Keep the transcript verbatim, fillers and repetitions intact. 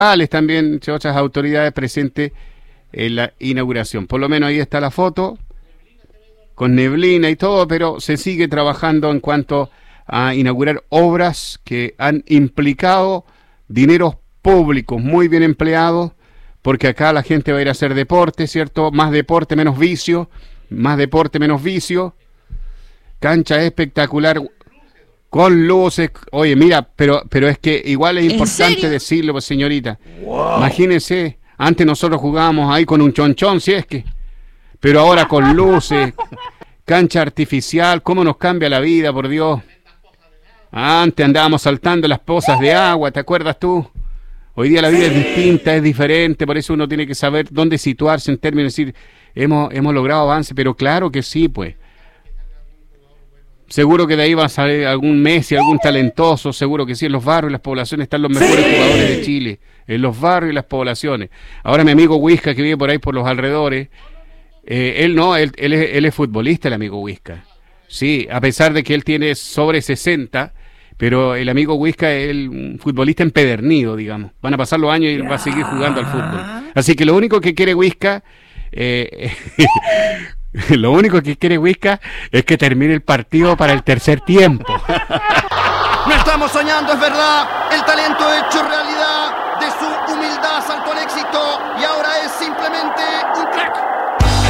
también, otras autoridades presentes en la inauguración. Por lo menos ahí está la foto, con neblina y todo, pero se sigue trabajando en cuanto a inaugurar obras que han implicado dineros públicos muy bien empleados, porque acá la gente va a ir a hacer deporte, ¿cierto? Más deporte, menos vicio, más deporte, menos vicio. Cancha espectacular, con luces. Oye, mira, pero pero es que igual es importante decirlo, pues, señorita. Wow. Imagínense, antes nosotros jugábamos ahí con un chonchón, si es que, pero ahora con luces, cancha artificial, cómo nos cambia la vida, por Dios. Antes andábamos saltando las pozas de agua, ¿te acuerdas tú? Hoy día la vida sí. es distinta, es diferente, por eso uno tiene que saber dónde situarse en términos de decir, hemos, hemos logrado avance, pero claro que sí, pues. Seguro que de ahí va a salir algún Messi, algún talentoso, seguro que sí, en los barrios y las poblaciones están los mejores sí. jugadores de Chile, en los barrios y las poblaciones. Ahora mi amigo Huisca, que vive por ahí por los alrededores, eh, él no, él, él, es, él es futbolista, el amigo Huisca. Sí, a pesar de que él tiene sobre sesenta, pero el amigo Huisca es el, un futbolista empedernido, digamos. Van a pasar los años y va a seguir jugando al fútbol. Así que lo único que quiere Huisca, eh, lo único que quiere Huisca es que termine el partido para el tercer tiempo. No estamos soñando, es verdad. El talento hecho realidad. De su humildad saltó al éxito y ahora es simplemente un crack.